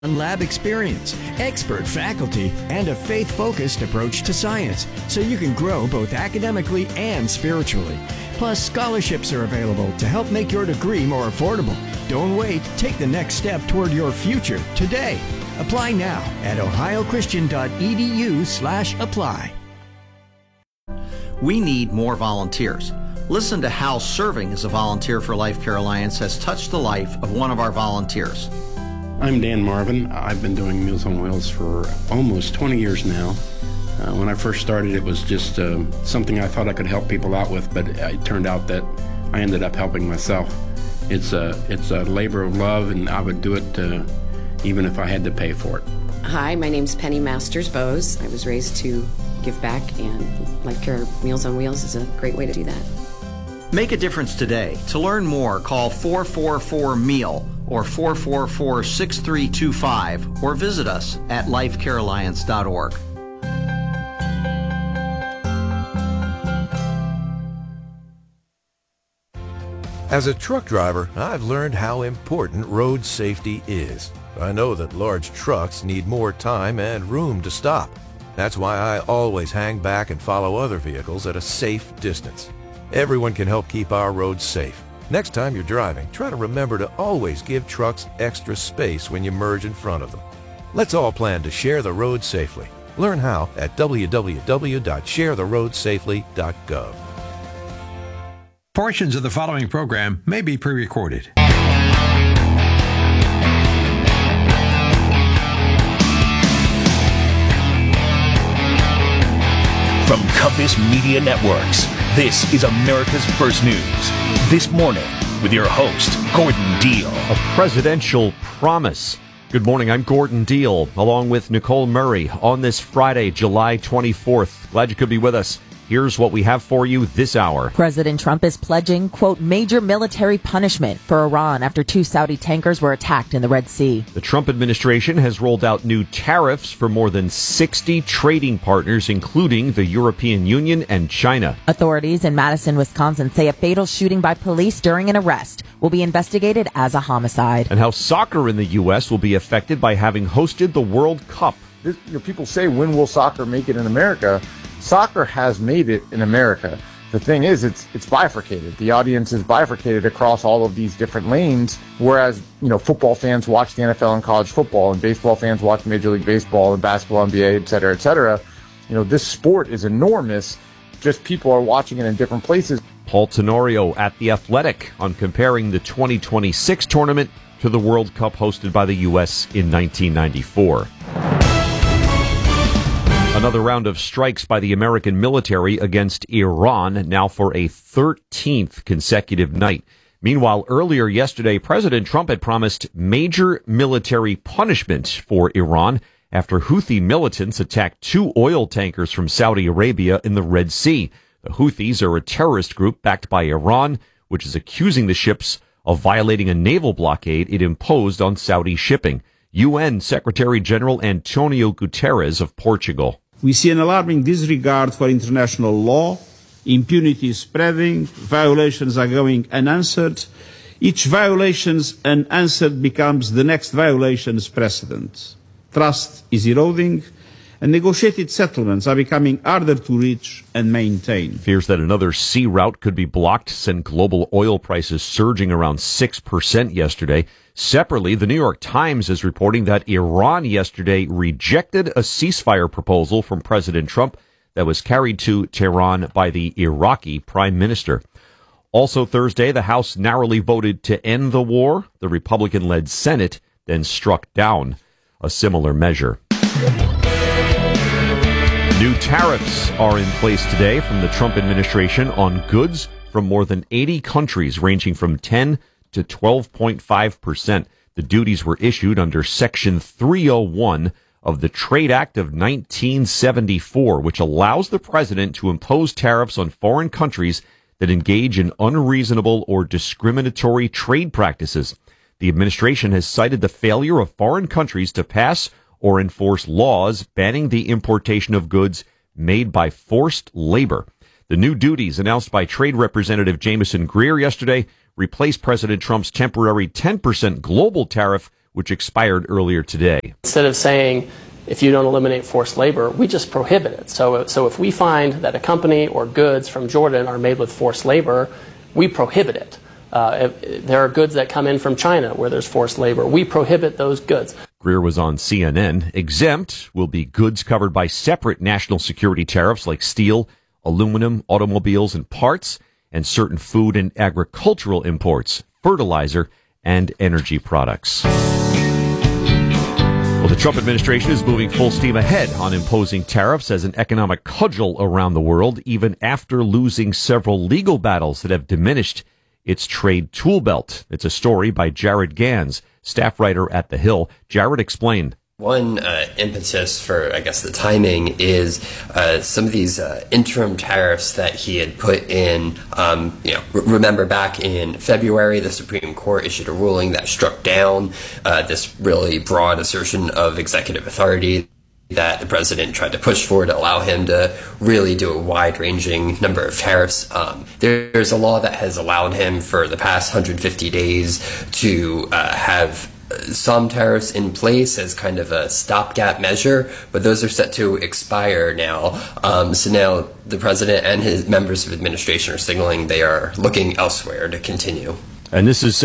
Lab experience, expert faculty, and a faith-focused approach to science, so you can grow both academically and spiritually. Plus, scholarships are available to help make your degree more affordable. Don't wait. Take the next step toward your future today. Apply now at ohiochristian.edu/apply. We need more volunteers. Listen to how serving as a volunteer for Life Care Alliance has touched the life of one of our volunteers. I'm Dan Marvin. I've been doing Meals on Wheels for almost 20 years now. When I first started, it was just something I thought I could help people out with, but it turned out that I ended up helping myself. It's a labor of love, and I would do it even if I had to pay for it. Hi, my name's Penny Masters Bose. I was raised to give back, and Life Care Meals on Wheels is a great way to do that. Make a difference today. To learn more, call 444-MEAL or 444-6325 or visit us at lifecarealliance.org. As a truck driver, I've learned how important road safety is. I know that large trucks need more time and room to stop. That's why I always hang back and follow other vehicles at a safe distance. Everyone can help keep our roads safe. Next time you're driving, try to remember to always give trucks extra space when you merge in front of them. Let's all plan to share the road safely. Learn how at www.sharetheroadsafely.gov. Portions of the following program may be pre-recorded. From Compass Media Networks, this is America's First News. This morning, with your host, Gordon Deal. A presidential promise. Good morning, I'm Gordon Deal, along with Nicole Murray, on this Friday, July 24th. Glad you could be with us. Here's what we have for you this hour. President Trump is pledging, quote, major military punishment for Iran after 2 Saudi tankers were attacked in the Red Sea. The Trump administration has rolled out new tariffs for more than 60 trading partners, including the European Union and China. Authorities in Madison, Wisconsin say a fatal shooting by police during an arrest will be investigated as a homicide. And how soccer in the U.S. will be affected by having hosted the World Cup. People say, when will soccer make it in America? Soccer has made it in America. The thing is, it's bifurcated. The audience is bifurcated across all of these different lanes, whereas, football fans watch the NFL and college football, and baseball fans watch Major League Baseball and basketball, NBA, et cetera, et cetera. This sport is enormous. Just people are watching it in different places. Paul Tenorio at The Athletic on comparing the 2026 tournament to the World Cup hosted by the U.S. in 1994. Another round of strikes by the American military against Iran, now for a 13th consecutive night. Meanwhile, earlier yesterday, President Trump had promised major military punishment for Iran after Houthi militants attacked 2 oil tankers from Saudi Arabia in the Red Sea. The Houthis are a terrorist group backed by Iran, which is accusing the ships of violating a naval blockade it imposed on Saudi shipping. UN Secretary General Antonio Guterres of Portugal. We see an alarming disregard for international law. Impunity is spreading. Violations are going unanswered. Each violation unanswered becomes the next violation's precedent. Trust is eroding, and negotiated settlements are becoming harder to reach and maintain. Fears that another sea route could be blocked sent global oil prices surging around 6% yesterday. Separately, the New York Times is reporting that Iran yesterday rejected a ceasefire proposal from President Trump that was carried to Tehran by the Iraqi prime minister. Also Thursday, the House narrowly voted to end the war. The Republican-led Senate then struck down a similar measure. New tariffs are in place today from the Trump administration on goods from more than 80 countries, ranging from 10 to 12.5%. The duties were issued under Section 301 of the Trade Act of 1974, which allows the president to impose tariffs on foreign countries that engage in unreasonable or discriminatory trade practices. The administration has cited the failure of foreign countries to pass or enforce laws banning the importation of goods made by forced labor. The new duties announced by Trade Representative Jameson Greer yesterday replaced President Trump's temporary 10% global tariff, which expired earlier today. Instead of saying, if you don't eliminate forced labor, we just prohibit it. So if we find that a company or goods from Jordan are made with forced labor, we prohibit it. If there are goods that come in from China where there's forced labor, we prohibit those goods. Greer was on CNN. Exempt will be goods covered by separate national security tariffs like steel, aluminum, automobiles and parts, and certain food and agricultural imports, fertilizer, and energy products. Well, the Trump administration is moving full steam ahead on imposing tariffs as an economic cudgel around the world, even after losing several legal battles that have diminished its trade tool belt. It's a story by Jared Gans, staff writer at The Hill. Jared, explain. One impetus for, I guess, the timing is some of these interim tariffs that he had put in. Remember back in February, the Supreme Court issued a ruling that struck down this really broad assertion of executive authority that the president tried to push for to allow him to really do a wide-ranging number of tariffs. There's a law that has allowed him for the past 150 days to have some tariffs in place as kind of a stopgap measure, but those are set to expire now. So now the president and his members of administration are signaling they are looking elsewhere to continue. And this is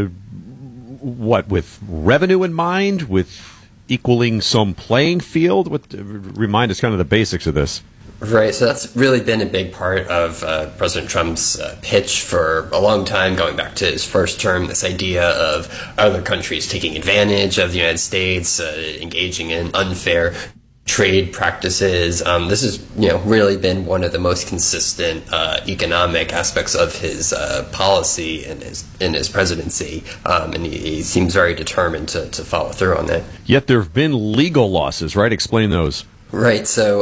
with revenue in mind, with equaling some playing field? Remind us kind of the basics of this. Right, so that's really been a big part of President Trump's pitch for a long time, going back to his first term, this idea of other countries taking advantage of the United States, engaging in unfair trade practices. This has really been one of the most consistent economic aspects of his policy in his presidency, and he seems very determined to follow through on that. Yet there have been legal losses, right? Explain those. Right. So,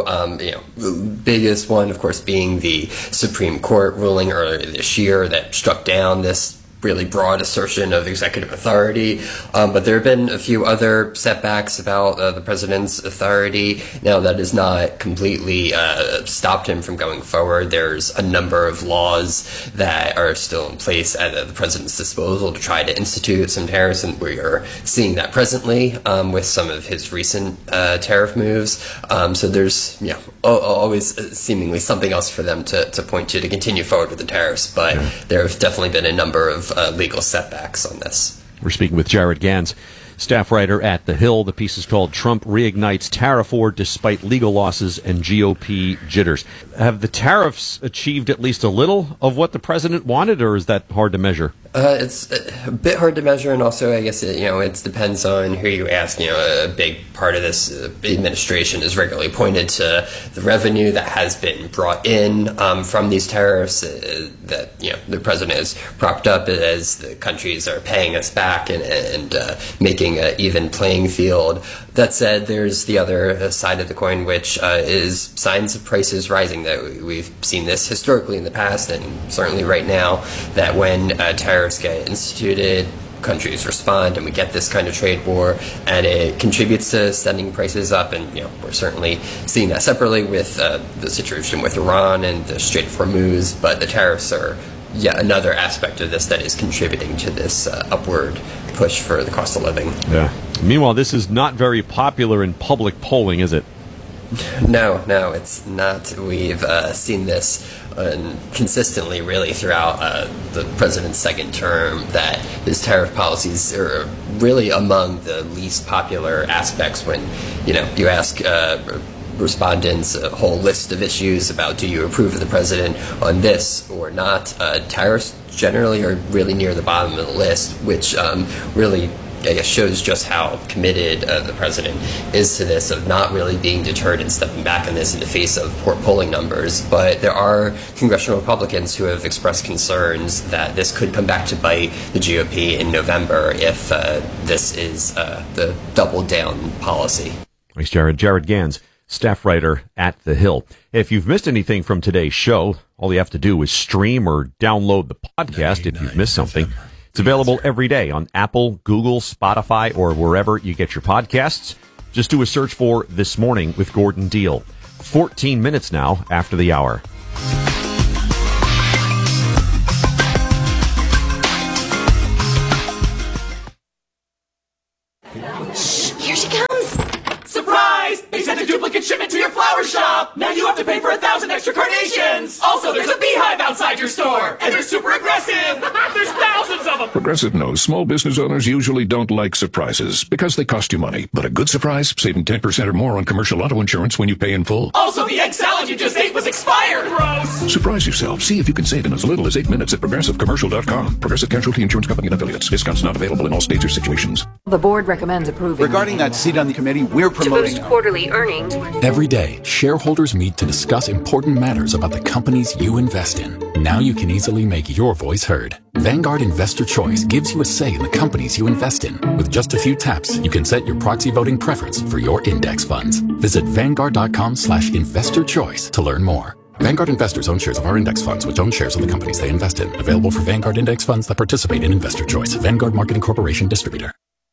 the biggest one, of course, being the Supreme Court ruling earlier this year that struck down this really broad assertion of executive authority. But there have been a few other setbacks about the president's authority. Now, that has not completely stopped him from going forward. There's a number of laws that are still in place at the president's disposal to try to institute some tariffs, and we are seeing that presently with some of his recent tariff moves. So there's always seemingly something else for them to point to continue forward with the tariffs. But there have definitely been a number of legal setbacks on this. We're speaking with Jared Gans, staff writer at The Hill. The piece is called Trump Reignites Tariff War Despite Legal Losses and GOP Jitters. Have the tariffs achieved at least a little of what the president wanted, or is that hard to measure? It's a bit hard to measure, and also I guess it depends on who you ask. A big part of this administration is regularly pointed to the revenue that has been brought in from these tariffs that the president has propped up as the countries are paying us back and making an even playing field. That said, there's the other side of the coin, which is signs of prices rising. That we've seen this historically in the past, and certainly right now, that when tariffs get instituted, countries respond, and we get this kind of trade war, and it contributes to sending prices up. And we're certainly seeing that separately with the situation with Iran and the Strait of Hormuz. But the tariffs are yet another aspect of this that is contributing to this upward push for the cost of living. Yeah. Meanwhile, this is not very popular in public polling, is it? No, it's not. We've seen this consistently, really, throughout the president's second term, that his tariff policies are really among the least popular aspects when, you ask respondents a whole list of issues about do you approve of the president on this or not. Tariffs generally are really near the bottom of the list, which really, I guess, shows just how committed the president is to this, of not really being deterred and stepping back on this in the face of poor polling numbers. But there are congressional Republicans who have expressed concerns that this could come back to bite the GOP in November if this is the double down policy. Thanks, Jared. Jared Gans, staff writer at The Hill. If you've missed anything from today's show, all you have to do is stream or download the podcast if you've missed something. It's available every day on Apple, Google, Spotify, or wherever you get your podcasts. Just do a search for This Morning with Gordon Deal. 14 minutes now after the hour. duplicate shipment to your flower shop. Now you have to pay for 1,000 extra carnations. Also, there's a beehive outside your store, and they're super aggressive. There's thousands of them. Progressive knows small business owners usually don't like surprises because they cost you money. But a good surprise, saving 10% or more on commercial auto insurance when you pay in full. Also, the egg salad you just ate was expired. Gross. Surprise yourself. See if you can save in as little as 8 minutes at ProgressiveCommercial.com. Progressive Casualty Insurance Company and Affiliates. Discounts not available in all states or situations. The board recommends approving. Regarding that seat on the committee, we're promoting to boost quarterly earnings. Every day, shareholders meet to discuss important matters about the companies you invest in. Now you can easily make your voice heard. Vanguard Investor Choice gives you a say in the companies you invest in. With just a few taps, you can set your proxy voting preference for your index funds. Visit Vanguard.com/investorchoice to learn more. Vanguard investors own shares of our index funds, which own shares of the companies they invest in. Available for Vanguard index funds that participate in Investor Choice. Vanguard Marketing Corporation distributor.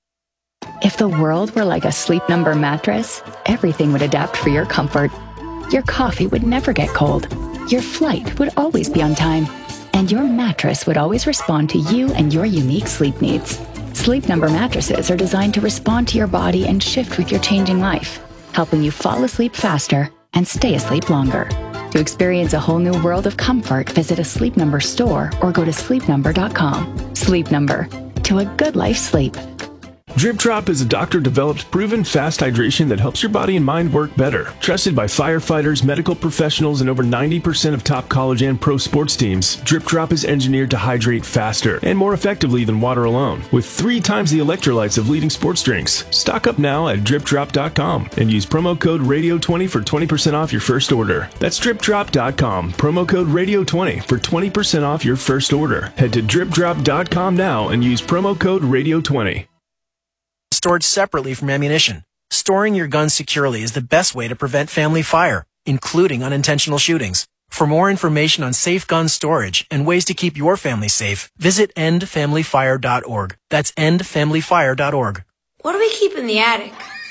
If the world were like a Sleep Number mattress, everything would adapt for your comfort. Your coffee would never get cold. Your flight would always be on time. And your mattress would always respond to you and your unique sleep needs. Sleep Number mattresses are designed to respond to your body and shift with your changing life, helping you fall asleep faster and stay asleep longer. To experience a whole new world of comfort, visit a Sleep Number store or go to sleepnumber.com. Sleep Number. To a good life sleep. Drip Drop is a doctor-developed, proven fast hydration that helps your body and mind work better. Trusted by firefighters, medical professionals, and over 90% of top college and pro sports teams, Drip Drop is engineered to hydrate faster and more effectively than water alone, with 3 times the electrolytes of leading sports drinks. Stock up now at dripdrop.com and use promo code RADIO20 for 20% off your first order. That's dripdrop.com, promo code RADIO20 for 20% off your first order. Head to dripdrop.com now and use promo code RADIO20. Stored separately from ammunition. Storing your gun securely is the best way to prevent family fire, including unintentional shootings. For more information on safe gun storage and ways to keep your family safe, visit endfamilyfire.org. That's endfamilyfire.org. What do we keep in the attic?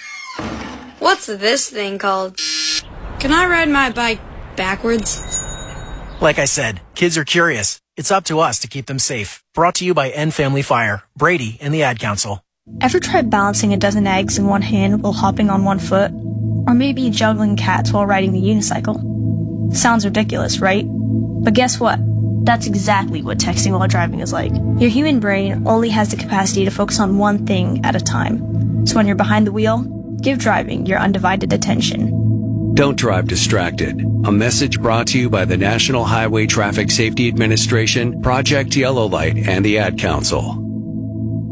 What's this thing called? Can I ride my bike backwards? Like I said, kids are curious. It's up to us to keep them safe. Brought to you by End Family Fire, Brady, and the Ad Council. Ever tried balancing a dozen eggs in one hand while hopping on one foot? Or maybe juggling cats while riding the unicycle? Sounds ridiculous, right? But guess what? That's exactly what texting while driving is like. Your human brain only has the capacity to focus on one thing at a time. So when you're behind the wheel, give driving your undivided attention. Don't drive distracted. A message brought to you by the National Highway Traffic Safety Administration, Project Yellow Light, and the Ad Council.